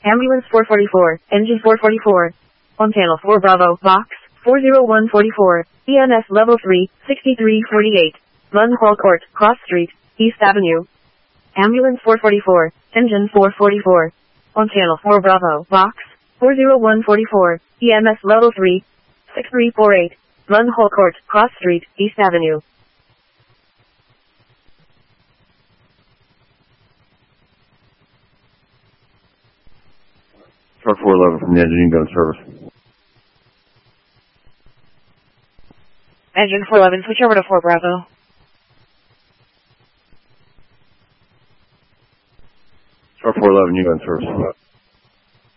Ambulance 444, engine 444. On channel 4 Bravo, box 40144, EMS level 3, 6348. Run Hall Court, Cross Street, East Avenue. Ambulance 444, engine 444. On channel 4 Bravo, box 40144, EMS level 3, 6348. Run Hall Court, Cross Street, East Avenue. Truck 411 from the engine gun service. Engine 411, switch over to 4 Bravo. Truck 411, you gun service.